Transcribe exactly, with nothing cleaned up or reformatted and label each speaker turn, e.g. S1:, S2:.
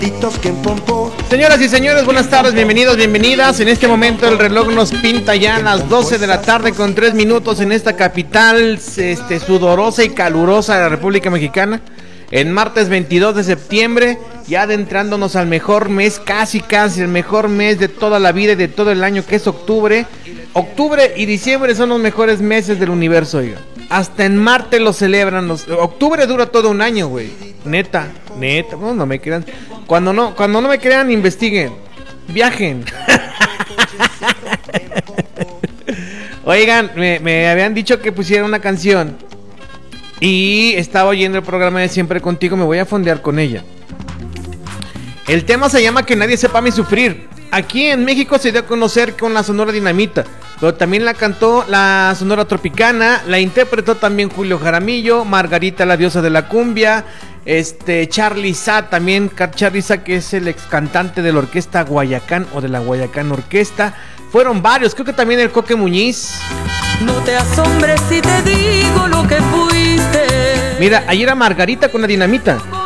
S1: Señoras y señores, buenas tardes, bienvenidos, bienvenidas. En este momento el reloj nos pinta ya a las doce de la tarde con tres minutos en esta capital este, sudorosa y calurosa de la República Mexicana. En martes veintidós de septiembre, ya adentrándonos al mejor mes, casi casi el mejor mes de toda la vida y de todo el año, que es octubre. Octubre y diciembre son los mejores meses del universo, oiga. Hasta en Marte lo celebran. Los... Octubre dura todo un año, güey. Neta, neta, no, no me crean. Cuando no, cuando no me crean, investiguen. Viajen. Oigan, me, me habían dicho que pusiera una canción. Y estaba oyendo el programa de Siempre Contigo. Me voy a fondear con ella. El tema se llama Que Nadie Sepa Mi Sufrir. Aquí en México se dio a conocer con la Sonora Dinamita, pero también la cantó la Sonora Tropicana, la interpretó también Julio Jaramillo, Margarita la diosa de la cumbia, este Charly Sa también, Charly Sa, que es el ex cantante de la orquesta Guayacán o de la Guayacán Orquesta. Fueron varios, creo que también el Coque Muñiz.
S2: No te asombres si te digo lo que fuiste.
S1: Mira, ayer era Margarita con la Dinamita.